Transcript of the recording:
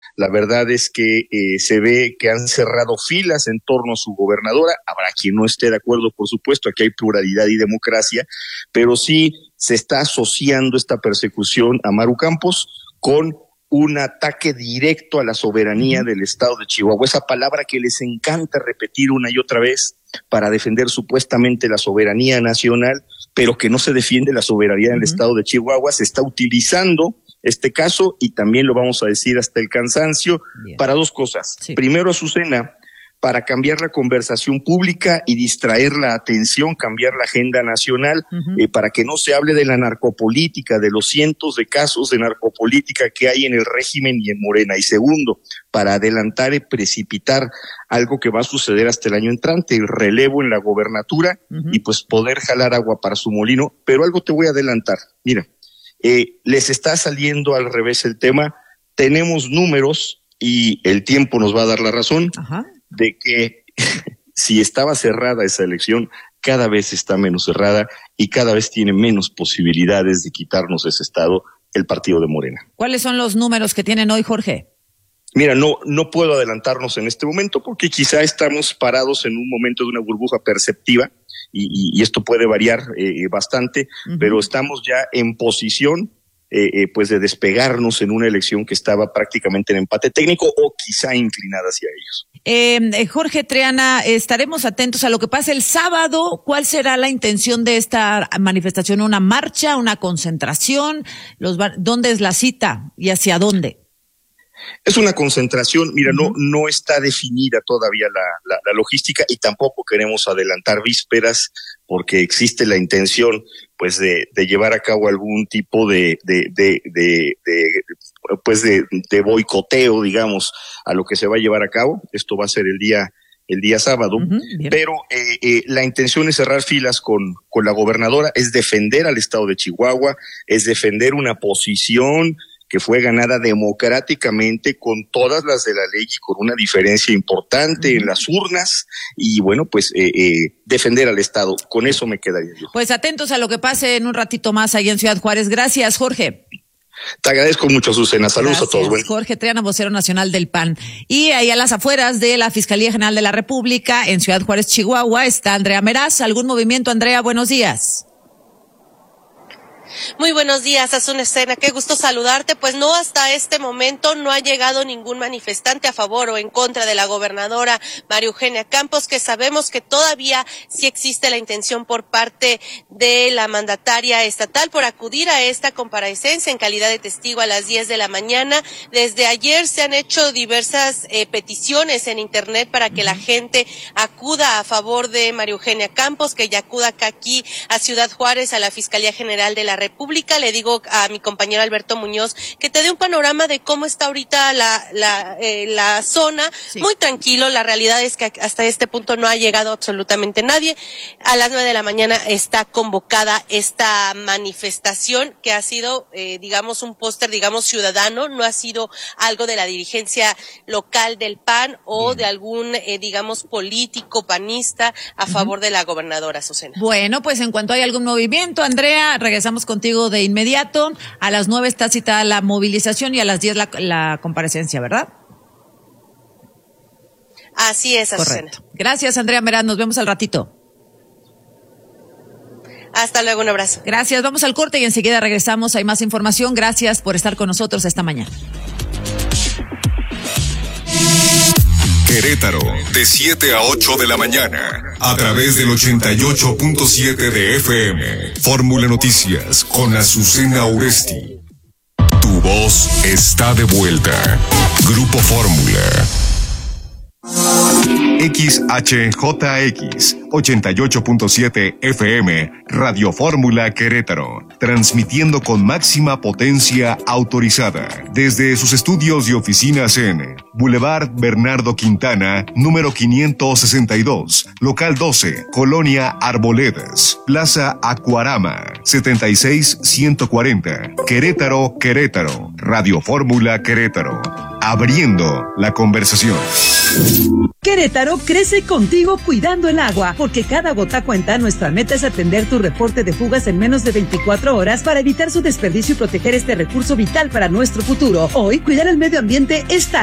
La verdad es que se ve que han cerrado filas en torno a su gobernadora. Habrá quien no esté de acuerdo, por supuesto, aquí hay pluralidad y democracia, pero sí se está asociando esta persecución a Maru Campos con un ataque directo a la soberanía del estado de Chihuahua, esa palabra que les encanta repetir una y otra vez para defender supuestamente la soberanía nacional, pero que no se defiende la soberanía del estado de Chihuahua. Se está utilizando este caso, y también lo vamos a decir hasta el cansancio, para dos cosas. Sí. Primero, Azucena, para cambiar la conversación pública y distraer la atención, cambiar la agenda nacional, para que no se hable de la narcopolítica, de los cientos de casos de narcopolítica que hay en el régimen y en Morena. Y segundo, para adelantar y precipitar algo que va a suceder hasta el año entrante, el relevo en la gobernatura, y pues poder jalar agua para su molino. Pero algo te voy a adelantar, mira. Les está saliendo al revés el tema. Tenemos números y el tiempo nos va a dar la razón de que si estaba cerrada esa elección, cada vez está menos cerrada y cada vez tiene menos posibilidades de quitarnos ese estado el partido de Morena. ¿Cuáles son los números que tienen hoy, Jorge? Mira, no puedo adelantarnos en este momento porque quizá estamos parados en un momento de una burbuja perceptiva y esto puede variar bastante, pero estamos ya en posición pues de despegarnos en una elección que estaba prácticamente en empate técnico o quizá inclinada hacia ellos. Jorge Triana, estaremos atentos a lo que pase el sábado. ¿Cuál será la intención de esta manifestación? ¿Una marcha, una concentración? ¿Dónde es la cita y hacia dónde? Es una concentración, mira, no está definida todavía la logística y tampoco queremos adelantar vísperas porque existe la intención pues de llevar a cabo algún tipo de boicoteo, digamos, a lo que se va a llevar a cabo. Esto va a ser el día sábado, pero la intención es cerrar filas con la gobernadora, es defender al estado de Chihuahua, es defender una posición que fue ganada democráticamente con todas las de la ley y con una diferencia importante en las urnas y bueno, pues defender al Estado. Con eso me quedaría yo. Pues atentos a lo que pase en un ratito más ahí en Ciudad Juárez. Gracias, Jorge. Te agradezco mucho, Azucena. Saludos. Gracias a todos. Bueno. Jorge Triana, vocero nacional del PAN. Y ahí a las afueras de la Fiscalía General de la República, en Ciudad Juárez, Chihuahua, está Andrea Meraz. ¿Algún movimiento, Andrea? Buenos días. Muy buenos días, Azucena, qué gusto saludarte. Pues no, hasta este momento no ha llegado ningún manifestante a favor o en contra de la gobernadora María Eugenia Campos, que sabemos que todavía sí existe la intención por parte de la mandataria estatal por acudir a esta comparecencia en calidad de testigo a las 10 de la mañana. Desde ayer se han hecho diversas peticiones en internet para que la gente acuda a favor de María Eugenia Campos, que ya acuda aquí a Ciudad Juárez, a la Fiscalía General de la República. Le digo a mi compañero Alberto Muñoz que te dé un panorama de cómo está ahorita la zona. Sí. Muy tranquilo, la realidad es que hasta este punto no ha llegado absolutamente nadie. A las 9 de la mañana está convocada esta manifestación que ha sido, digamos, un póster, digamos, ciudadano, no ha sido algo de la dirigencia local del PAN o de algún, digamos, político panista a favor de la gobernadora, Azucena. Bueno, pues en cuanto hay algún movimiento, Andrea, regresamos contigo de inmediato. A las 9 está citada la movilización y a las 10 la comparecencia, ¿verdad? Así es, Azucena. Correcto. Gracias, Andrea Meraz. Nos vemos al ratito. Hasta luego, un abrazo. Gracias. Vamos al corte y enseguida regresamos. Hay más información. Gracias por estar con nosotros esta mañana. Querétaro, de 7 a 8 de la mañana, a través del 88.7 de FM. Fórmula Noticias con Azucena Oresti. Tu voz está de vuelta. Grupo Fórmula. XHJX 88.7 FM, Radio Fórmula Querétaro, transmitiendo con máxima potencia autorizada desde sus estudios y oficinas en Boulevard Bernardo Quintana, número 562, local 12, Colonia Arboledas, Plaza Acuarama, 76140, Querétaro, Querétaro, Radio Fórmula Querétaro, abriendo la conversación. Querétaro crece contigo cuidando el agua, porque cada gota cuenta. Nuestra meta es atender tu reporte de fugas en menos de 24 horas para evitar su desperdicio y proteger este recurso vital para nuestro futuro. Hoy, cuidar el medio ambiente está